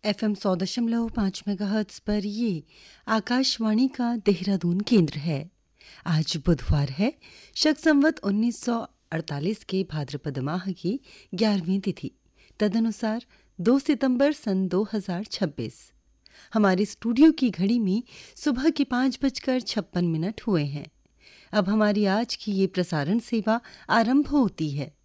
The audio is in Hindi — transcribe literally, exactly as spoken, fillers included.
एफ एम सौ दशमलव पाँच मेगाहर्ट्ज पर ये आकाशवाणी का देहरादून केंद्र है। आज बुधवार है, शक संवत उन्नीस सौ अड़तालीस के भाद्रपद माह की ग्यारहवीं तिथि, तदनुसार दो सितंबर सन दो हज़ार छब्बीस। हमारी स्टूडियो की घड़ी में सुबह के पाँच बजकर छप्पन मिनट हुए हैं। अब हमारी आज की ये प्रसारण सेवा आरंभ होती है।